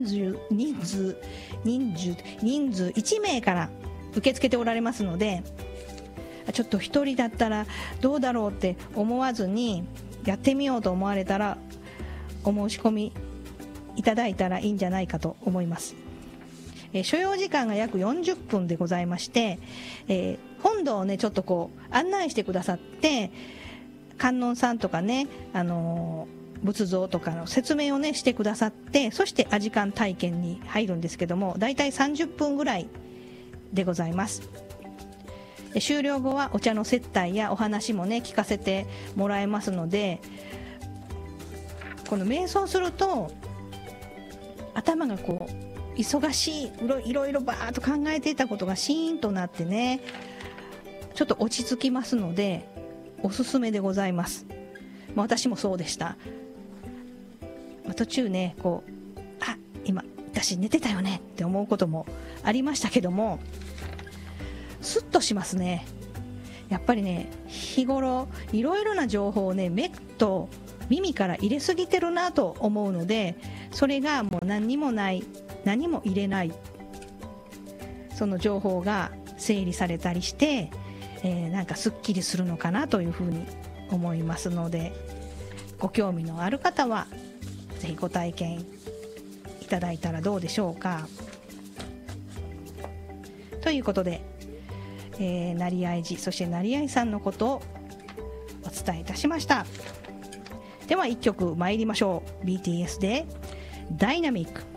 1名から受け付けておられますので、ちょっと一人だったらどうだろうって思わずにやってみようと思われたらお申し込みいただいたらいいんじゃないかと思います。所要時間が約40分でございまして、本堂をねちょっとこう案内してくださって、観音さんとかね、仏像とかの説明をねしてくださって、そして阿字観体験に入るんですけども、だいたい30分ぐらいでございます。終了後はお茶の接待やお話もね聞かせてもらえますので、この瞑想すると頭がこう忙しい、いろいろバーッと考えていたことがシーンとなってね、ちょっと落ち着きますのでおすすめでございます。私もそうでした。途中ねこう今私寝てたよねって思うこともありましたけども、スッとしますね。やっぱりね、日頃いろいろな情報をね目と耳から入れすぎてるなと思うので、それがもう何にもない、何も入れない、その情報が整理されたりして、なんかすっきりするのかなというふうに思いますので、ご興味のある方はぜひご体験いただいたらどうでしょうか。ということで、成合寺、そして成合さんのことをお伝えいたしました。では一曲参りましょう。 BTS でダイナミック。